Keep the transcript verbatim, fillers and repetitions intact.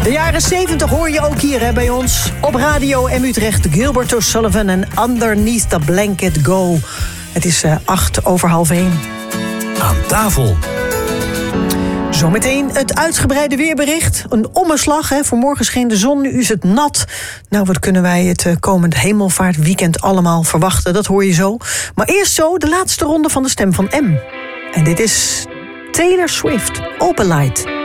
De jaren zeventig hoor je ook hier hè, bij ons. Op Radio M Utrecht, Gilbert O'Sullivan en Underneath the Blanket Go. Het is uh, acht over half één. Aan tafel. Zometeen het uitgebreide weerbericht. Een ommeslag, hè. Vanmorgen scheen de zon, nu is het nat. Nou, wat kunnen wij het uh, komend hemelvaartweekend allemaal verwachten? Dat hoor je zo. Maar eerst zo de laatste ronde van de Stem van M. En dit is Taylor Swift, Open Light.